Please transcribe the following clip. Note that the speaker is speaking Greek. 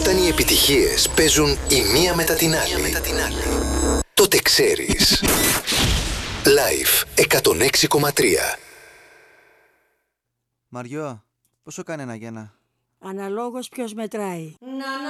Όταν οι επιτυχίες παίζουν η μία μετά την άλλη, τότε ξέρεις. Live 106,3. Μαριό, πόσο κάνει ένα γένα? Αναλόγως ποιος μετράει.